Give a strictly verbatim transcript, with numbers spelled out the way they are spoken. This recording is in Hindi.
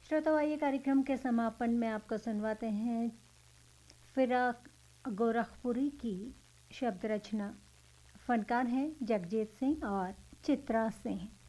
श्रोताओ, आइए कार्यक्रम के समापन में आपको सुनवाते हैं फिराक गोरखपुरी की शब्द रचना। फनकार हैं जगजीत सिंह और चित्रा सिंह।